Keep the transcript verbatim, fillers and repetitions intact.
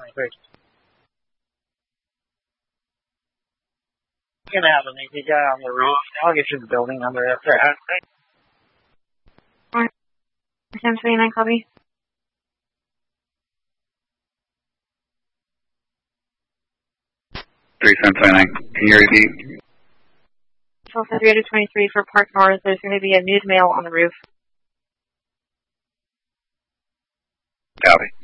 twenty-three. You're gonna have an A P guy on the roof. I'll get you the building number after. ten twenty-nine, copy. three seven twenty-nine, can you repeat? three twenty-three for Park North. There's going to be a news mail on the roof. Copy.